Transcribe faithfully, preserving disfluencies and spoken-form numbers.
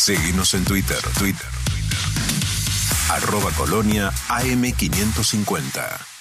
Seguinos en Twitter, Twitter, Twitter. Arroba Colonia A M quinientos cincuenta.